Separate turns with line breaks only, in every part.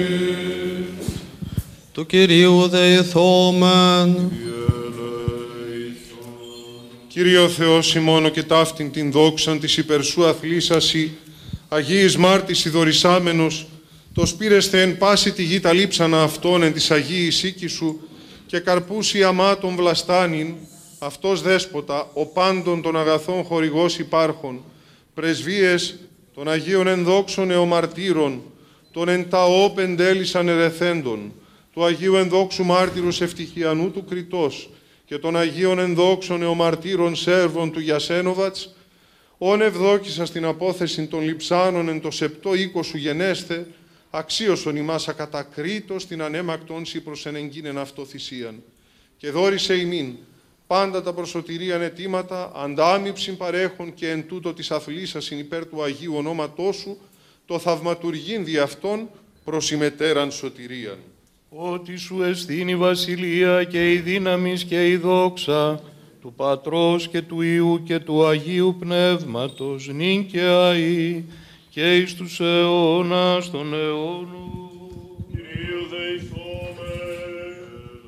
Του Κυρίου δεηθόμεν.
Κύριε ο Θεός ημών και ταύτην την δόξαν της υπερσού αθλήσασι, Αγίης Μάρτης ιδωρησάμενος, το σπήρεσθε εν πάση τη γη τα λείψανα αυτών εν της Αγίης οίκη σου και καρπούσι αμάτων βλαστάνιν, αυτός δέσποτα, ο πάντων των αγαθών χορηγός υπάρχων, πρεσβείες των Αγίων ενδόξων εωμαρτύρων, των εν ταό πεντέλησαν ερεθέντων, του Αγίου ενδόξου μάρτυρους Ευτυχιανού του Κριτός και των Αγίων ενδόξων εωμαρτύρων Σέρβων του Γιασένοβατς, όν ευδόκησα στην απόθεση των λειψάνων εν το σεπτό οίκο σου γενέστε, αξίωσον ημάς ακατακρίτως την ανέμακτον σοι προς ενεγκίνεν αυτοθυσίαν. Και δόρισε ημίν πάντα τα προσωτηρίαν αιτήματα, αντάμυψην παρέχον και εν τούτο της αθλήσασιν υπέρ του Αγίου ονόματός σου, το θαυματουργήν δι' αυτόν προς ημετέραν σωτηρίαν.
Ότι σου εστίν η βασιλεία και η δύναμις και η δόξα του Πατρός και του Υιού και του Αγίου Πνεύματος, νυν και αεί και εις τους αιώνας των αιώνων.
Κυρίου δεηθόμεν.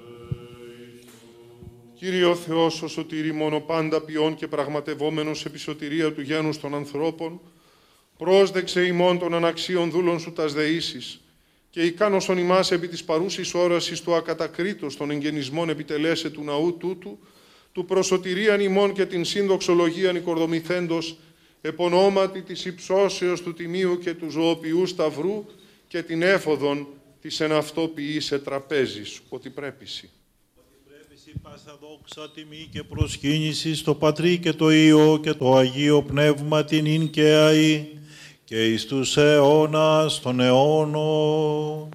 Κύριε ο Θεός, ο σωτηρήμον, ο πάντα ποιόν και πραγματευόμενος επί σωτηρία του γένους των ανθρώπων, πρόσδεξε ημών των αναξίων δούλων σου τας δεήσεις, και ικάνωσον ημάς επί της παρούσης όρασης του ακατακρίτως των εγγενισμών επιτελέσε του ναού τούτου, του προσωτηρίαν ημών και την σύνδοξολογίαν οικορδομηθέντος, επωνόματι της υψώσεως του τιμίου και του ζωοποιού σταυρού και την έφοδον της εν αυτό ποιήσε τραπέζης, ότι πρέπειση.
Πάσα δόξα, τιμή και προσκύνηση στο Πατρί και το Υιό και το Αγίο Πνεύμα την ίν και αεί και εις τους αιώνας των αιώνων.